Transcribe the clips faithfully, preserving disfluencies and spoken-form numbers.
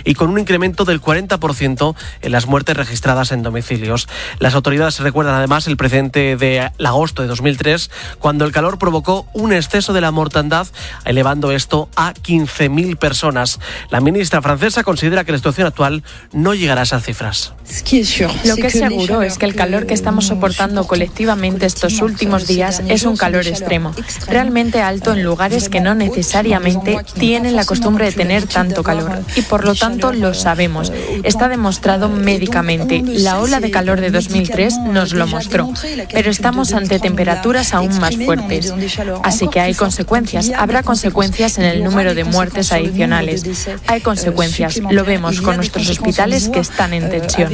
y con un incremento del cuarenta por ciento en las muertes registradas en domicilios. Las autoridades recuerdan además el precedente de agosto de dos mil tres, cuando el calor provocó un exceso de la mortandad, elevando esto a quince mil personas. La ministra francesa considera que la situación actual no llegará a esas cifras. Lo que es seguro es que el calor que estamos soportando colectivamente estos últimos días es un calor extremo, realmente alto en lugares que no necesariamente tienen la costumbre de tener tanto calor. Y por lo tanto lo sabemos. Está demostrado médicamente. La ola de calor de dos mil tres nos lo mostró. Pero estamos ante temperaturas aún más fuertes. Así que hay consecuencias. Habrá consecuencias en el número de muertes adicionales. Hay consecuencias. Lo vemos con nuestros hospitales que están en tensión.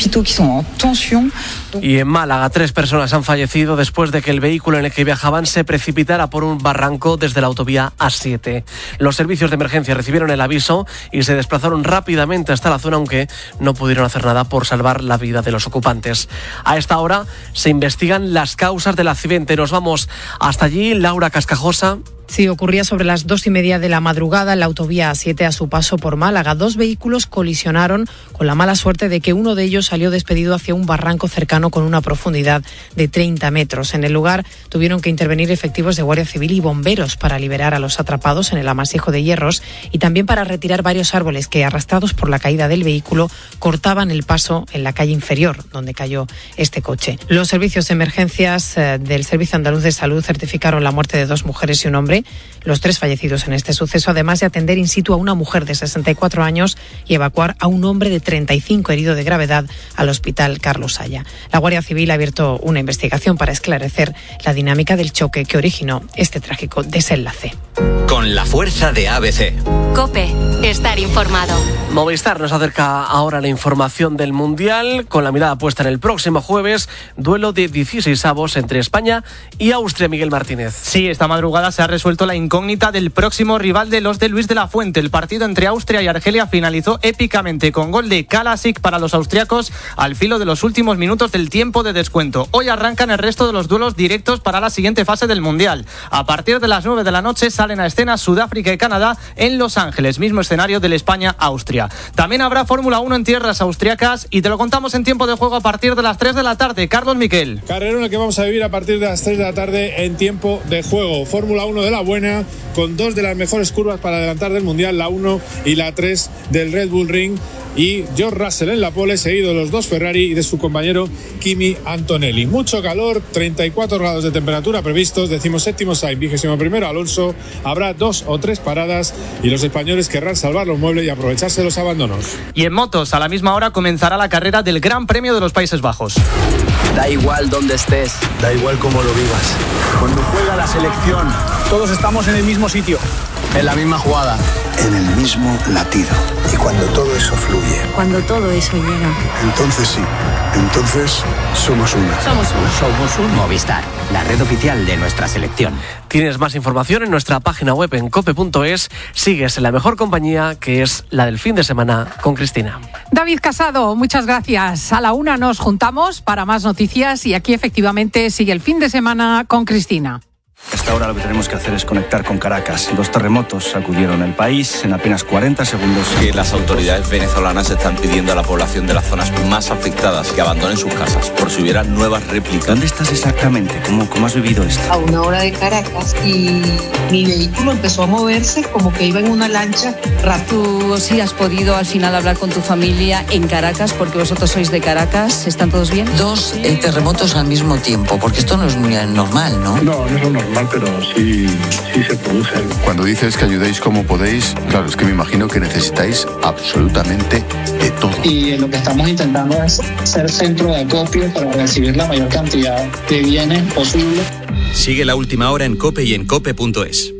Y en Málaga, tres personas han fallecido después de que el vehículo en el que viajaban se precipitara por un barranco desde la autovía A siete. Los servicios de emergencia recibieron el aviso y se desplazaron rápidamente hasta la zona, aunque no pudieron hacer nada por salvar la vida de los ocupantes. A esta hora se investigan las causas del accidente. Nos vamos hasta allí, Laura Cascajosa. Sí, ocurría sobre las dos y media de la madrugada en la autovía A siete a su paso por Málaga. Dos vehículos colisionaron con la mala suerte de que uno de ellos salió despedido hacia un barranco cercano con una profundidad de treinta metros. En el lugar tuvieron que intervenir efectivos de Guardia Civil y bomberos para liberar a los atrapados en el amasijo de hierros y también para retirar varios árboles que, arrastrados por la caída del vehículo, cortaban el paso en la calle inferior donde cayó este coche. Los servicios de emergencias eh, del Servicio Andaluz de Salud certificaron la muerte de dos mujeres y un hombre, los tres fallecidos en este suceso, además de atender in situ a una mujer de sesenta y cuatro años y evacuar a un hombre de treinta y cinco herido de gravedad al hospital Carlos Saya. La Guardia Civil ha abierto una investigación para esclarecer la dinámica del choque que originó este trágico desenlace. Con la fuerza de A B C. COPE, estar informado. Movistar nos acerca ahora la información del Mundial, con la mirada puesta en el próximo jueves, duelo de dieciseisavos entre España y Austria. Miguel Martínez. Sí, esta madrugada se ha resuelto la incógnita del próximo rival de los de Luis de la Fuente. El partido entre Austria y Argelia finalizó épicamente con gol de Kalasic para los austriacos al filo de los últimos minutos del tiempo de descuento. Hoy arrancan el resto de los duelos directos para la siguiente fase del Mundial. A partir de las nueve de la noche salen a escena Sudáfrica y Canadá en Los Ángeles, mismo escenario del España-Austria. También habrá Fórmula uno en tierras austriacas y te lo contamos en tiempo de juego a partir de las tres de la tarde. Carlos Miquel. Carrerón el que vamos a vivir a partir de las tres de la tarde en tiempo de juego. Fórmula uno de la buena, con dos de las mejores curvas para adelantar del Mundial, la uno y la tres del Red Bull Ring, y George Russell en la pole, seguido de los dos Ferrari y de su compañero Kimi Antonelli. Mucho calor, treinta y cuatro grados de temperatura previstos, decimoséptimo Sainz, vigésimo primero Alonso. Habrá dos o tres paradas y los españoles querrán salvar los muebles y aprovecharse de los abandonos. Y en motos, a la misma hora comenzará la carrera del Gran Premio de los Países Bajos. Da igual dónde estés, da igual cómo lo vivas. Cuando juega la selección, todos estamos en el mismo sitio, en la misma jugada, en el mismo latido. Y cuando todo eso fluye, Cuando todo eso llega, entonces sí, entonces somos uno. somos uno. Somos uno. Movistar, la red oficial de nuestra selección. Tienes más información en nuestra página web en cope punto es. Sigues en la mejor compañía, que es la del fin de semana con Cristina. David Casado, muchas gracias. A la una nos juntamos para más noticias y aquí efectivamente sigue el fin de semana con Cristina. Hasta ahora lo que tenemos que hacer es conectar con Caracas. Dos terremotos sacudieron el país en apenas cuarenta segundos. Que las autoridades venezolanas están pidiendo a la población de las zonas más afectadas que abandonen sus casas por si hubiera nuevas réplicas. ¿Dónde estás exactamente? ¿Cómo, cómo has vivido esto? A una hora de Caracas y mi vehículo empezó a moverse como que iba en una lancha rápido. ¿Tú sí has podido al final hablar con tu familia en Caracas, porque vosotros sois de Caracas? ¿Están todos bien? Dos terremotos al mismo tiempo, porque esto no es muy normal, ¿no? No, no es lo normal, pero sí, sí se producen. Cuando dices que ayudéis como podéis, claro, es que me imagino que necesitáis absolutamente de todo. Y lo que estamos intentando es ser centro de acopio para recibir la mayor cantidad de bienes posible. Sigue La Última Hora en COPE y en cope punto es.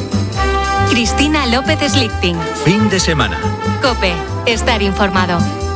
Cristina López Slichting. Fin de semana. COPE, estar informado.